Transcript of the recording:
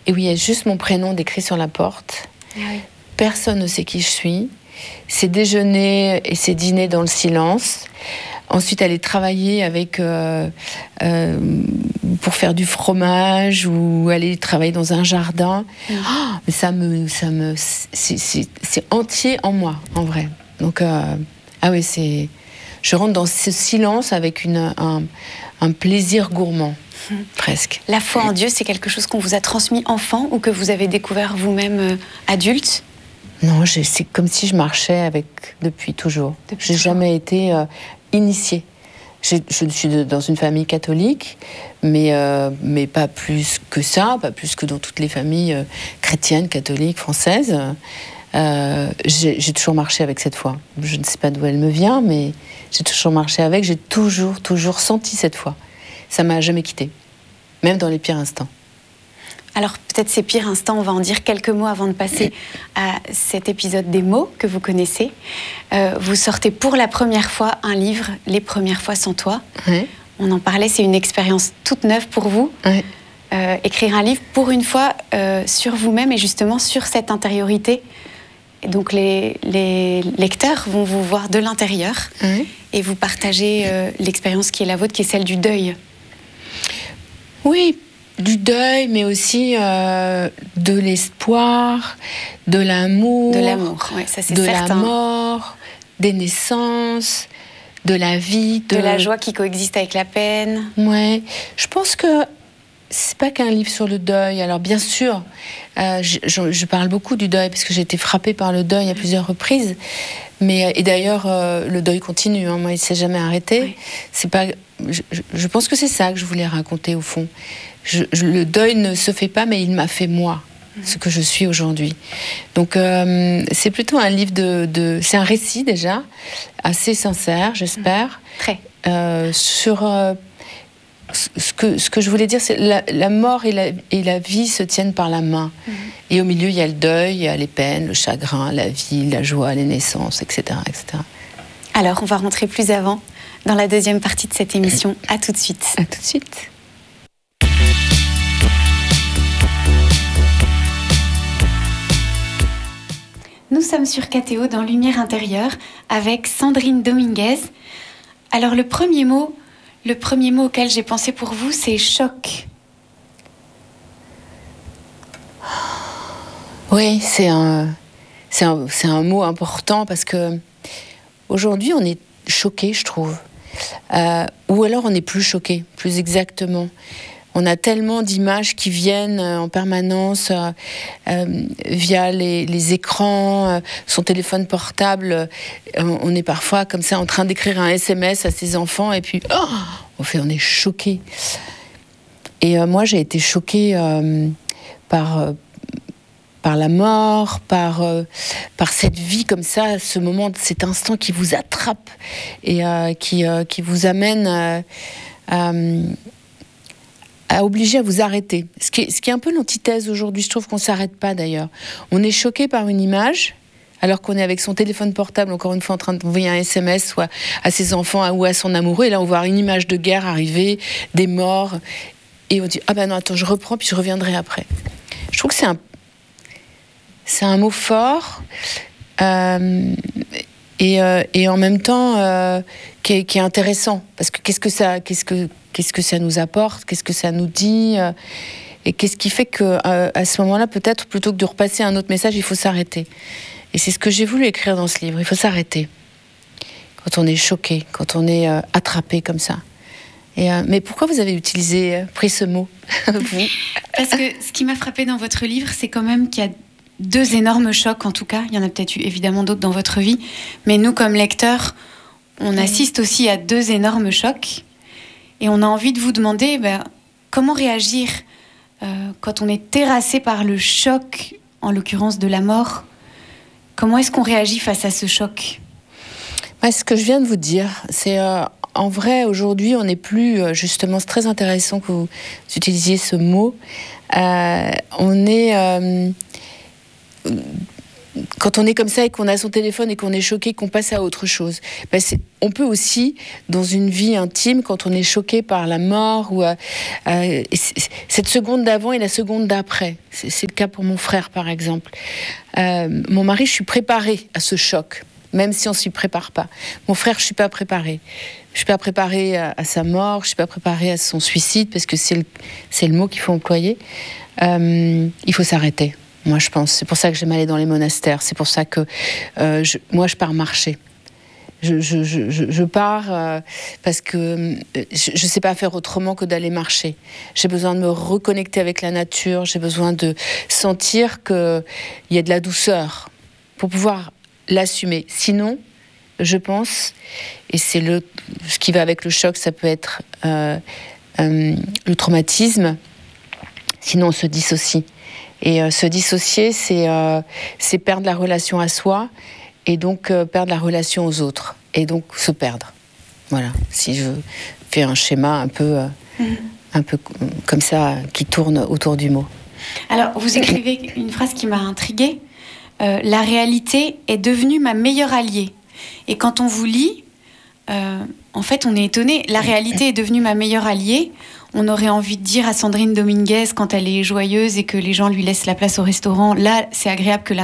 et où il y a juste mon prénom décrit sur la porte. Ah oui. Personne ne sait qui je suis. C'est déjeuner et c'est dîner dans le silence. Ensuite, aller travailler avec pour faire du fromage ou aller travailler dans un jardin. C'est entier en moi, en vrai. Donc, je rentre dans ce silence avec un plaisir gourmand, presque. La foi en Dieu, c'est quelque chose qu'on vous a transmis enfant ou que vous avez découvert vous-même adulte? Non, c'est comme si je marchais avec depuis toujours. J'ai jamais été initiée. Je suis dans une famille catholique, mais pas plus que ça, pas plus que dans toutes les familles chrétiennes, catholiques, françaises. J'ai toujours marché avec cette foi. Je ne sais pas d'où elle me vient, mais j'ai toujours marché avec. J'ai toujours senti cette foi. Ça m'a jamais quittée, même dans les pires instants. Alors peut-être ces pires instants, on va en dire quelques mots avant de passer à cet épisode des mots que vous connaissez. Vous sortez pour la première fois un livre, Les premières fois sans toi. Oui. On en parlait, c'est une expérience toute neuve pour vous. Oui. Écrire un livre pour une fois sur vous-même et justement sur cette intériorité. Et donc les lecteurs vont vous voir de l'intérieur et vous partager l'expérience qui est la vôtre, qui est celle du deuil. Oui, du deuil, mais aussi de l'espoir, de l'amour. De l'amour, oui, ça c'est de certain. La mort, des naissances, de la vie. De la joie qui coexiste avec la peine. Ouais, je pense que c'est pas qu'un livre sur le deuil. Alors bien sûr, je parle beaucoup du deuil parce que j'ai été frappée par le deuil à plusieurs reprises. Et d'ailleurs, le deuil continue. Moi, il s'est jamais arrêté. Oui. C'est pas. Je pense que c'est ça que je voulais raconter au fond. Le deuil ne se fait pas, mais il m'a fait moi, ce que je suis aujourd'hui. Donc c'est plutôt un livre c'est un récit déjà, assez sincère, j'espère. Très. Sur ce que je voulais dire, c'est la mort et la vie se tiennent par la main. Et au milieu, il y a le deuil, il y a les peines, le chagrin, la vie, la joie, les naissances, etc., etc. Alors, on va rentrer plus avant dans la deuxième partie de cette émission. À tout de suite. À tout de suite. Nous sommes sur KTO dans Lumière intérieure avec Sandrine Dominguez. Alors le premier mot auquel j'ai pensé pour vous, c'est choc. Oui, c'est un mot important parce que aujourd'hui on est choqué, je trouve, ou alors on n'est plus choqué, plus exactement. On a tellement d'images qui viennent en permanence via les écrans, son téléphone portable. On est parfois comme ça en train d'écrire un SMS à ses enfants et puis on est choqué. Et moi j'ai été choquée par la mort, par cette vie comme ça, ce moment, cet instant qui vous attrape et qui vous amène à obliger à vous arrêter. Ce qui est un peu l'antithèse aujourd'hui, je trouve qu'on ne s'arrête pas d'ailleurs. On est choqué par une image, alors qu'on est avec son téléphone portable, encore une fois en train d'envoyer un SMS soit à ses enfants ou à son amoureux, et là on voit une image de guerre arriver, des morts, et on dit « Ah ben non, attends, je reprends, puis je reviendrai après ». Je trouve que c'est un mot fort, et en même temps qui est intéressant, parce que qu'est-ce que ça nous apporte, qu'est-ce que ça nous dit, et qu'est-ce qui fait que à ce moment-là, peut-être plutôt que de repasser un autre message, il faut s'arrêter. Et c'est ce que j'ai voulu écrire dans ce livre. Il faut s'arrêter quand on est choqué, quand on est attrapé comme ça. Mais pourquoi vous avez pris ce mot, vous ? Parce que ce qui m'a frappée dans votre livre, c'est quand même qu'il y a 2 énormes chocs, en tout cas. Il y en a peut-être eu évidemment d'autres dans votre vie, mais nous, comme lecteurs, on assiste aussi à 2 énormes chocs. Et on a envie de vous demander comment réagir quand on est terrassé par le choc, en l'occurrence de la mort. Comment est-ce qu'on réagit face à ce choc ? Ce que je viens de vous dire, c'est en vrai, aujourd'hui, on n'est plus, justement, c'est très intéressant que vous utilisiez ce quand quand on est comme ça et qu'on a son téléphone et qu'on est choqué, qu'on passe à autre chose. On peut aussi, dans une vie intime, quand on est choqué par la mort, ou cette seconde d'avant et la seconde d'après. C'est le cas pour mon frère, par exemple. Mon mari, je suis préparée à ce choc, même si on ne s'y prépare pas. Mon frère, je ne suis pas préparée. Je ne suis pas préparée à sa mort, je ne suis pas préparée à son suicide, parce que c'est le mot qu'il faut employer. Il faut s'arrêter, moi je pense. C'est pour ça que j'aime aller dans les monastères. C'est pour ça que moi je pars marcher. Je pars parce que je ne sais pas faire autrement que d'aller marcher. J'ai besoin de me reconnecter avec la nature. J'ai besoin de sentir qu'il y a de la douceur pour pouvoir l'assumer. Sinon, je pense, et c'est ce qui va avec le choc, ça peut être le traumatisme. Sinon, on se dissocie. Et se dissocier, c'est perdre la relation à soi et donc perdre la relation aux autres. Et donc se perdre. Voilà, si je fais un schéma un peu comme ça, qui tourne autour du mot. Alors, vous écrivez une phrase qui m'a intriguée. La réalité est devenue ma meilleure alliée. Et quand on vous lit, en fait, on est étonné. La réalité est devenue ma meilleure alliée. On aurait envie de dire à Sandrine Dominguez, quand elle est joyeuse et que les gens lui laissent la place au restaurant, là, c'est agréable que la